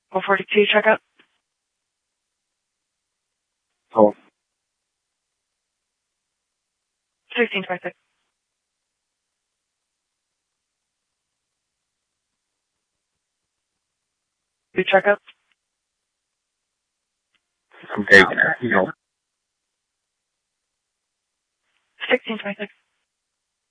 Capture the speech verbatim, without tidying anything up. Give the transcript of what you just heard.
four forty-two, checkout. Oh. sixteen twenty-six. Two checkout. I'm taking it. You know. sixteen twenty-six.